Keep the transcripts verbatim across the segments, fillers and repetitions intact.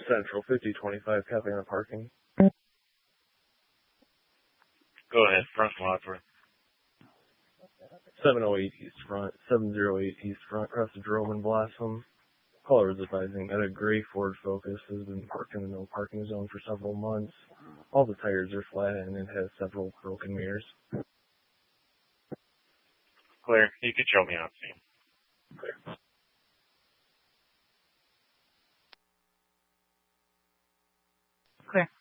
Central fifty twenty-five, copy on parking. Go ahead, front Wadsworth. seven oh eight East Front, seven oh eight East Front, across the Jerome and Blossom. Caller is advising that a gray Ford Focus has been parked in the no parking zone for several months. All the tires are flat and it has several broken mirrors. Clear. You can show me on scene. Clear. Clear.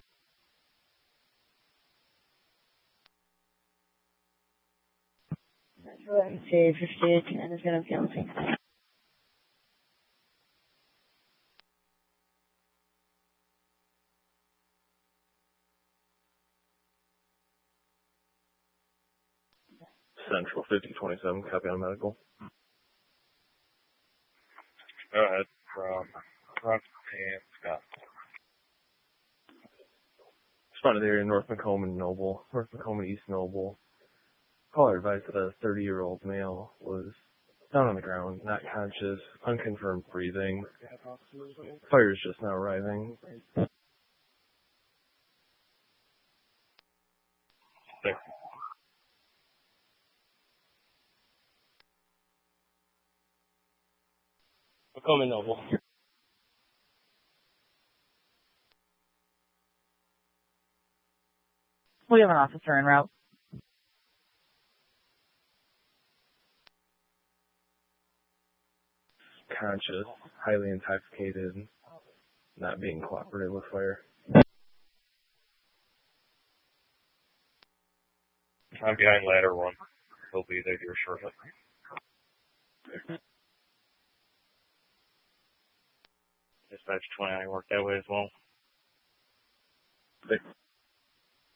Say fifty-eight and it's going to be on scene. Central fifty twenty-seven, copy on medical. Go ahead, from front and Scott. Spotted area North Macomb and Noble, North Macomb and East Noble. Caller advised that a thirty-year-old male was down on the ground, not conscious, unconfirmed breathing. Fire is just now arriving. There. Macomb and Noble. We have an officer en route. Conscious, highly intoxicated, not being cooperative with fire. I'm behind ladder one. He'll be there here shortly. Dispatch twenty, I work that way as well. Six.